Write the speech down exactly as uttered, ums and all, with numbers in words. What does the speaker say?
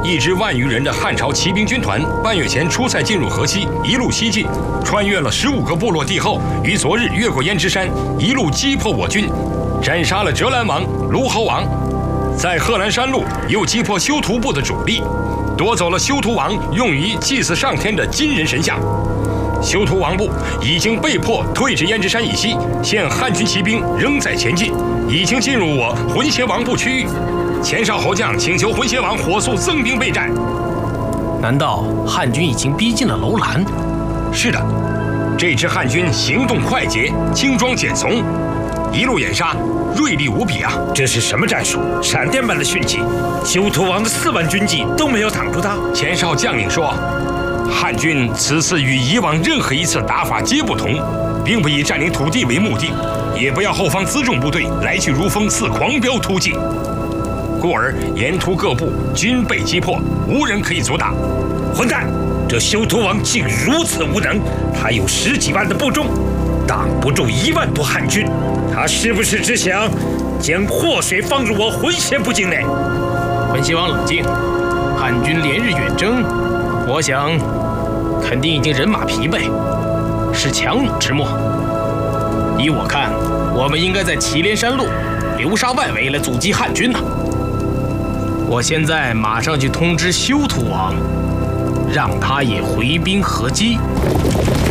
一支万余人的汉朝骑兵军团半月前出塞进入河西，一路西进，穿越了十五个部落地后，于昨日越过胭脂山，一路击破我军，斩杀了折兰王、卢侯王，在贺兰山路又击破修图部的主力，夺走了修图王用于祭祀上天的金人神像。修图王部已经被迫退至胭脂山以西，现汉军骑兵仍在前进，已经进入我浑邪王部区域。前哨侯将请求浑邪王火速增兵备战。 难道汉军已经逼近了楼兰？ 是的，这支汉军行动快捷，轻装简从，一路掩杀，锐利无比啊！ 这是什么战术？闪电般的迅疾，修图王的四万军骑都没有挡住他。 前哨将领说，汉军此次与以往任何一次打法皆不同，并不以占领土地为目的，也不要后方辎重部队来去如风似狂飙突进，故而沿途各部均被击破，无人可以阻挡。 混蛋！这修图王竟如此无能，他有十几万的部众，挡不住一万多汉军，他是不是只想将祸水放入我浑邪部境内？ 浑邪王冷静，汉军连日远征，我想肯定已经人马疲惫，是强弩之末。依我看，我们应该在祁连山路流沙外围来阻击汉军呐。我现在马上去通知修图王，让他也回兵合击。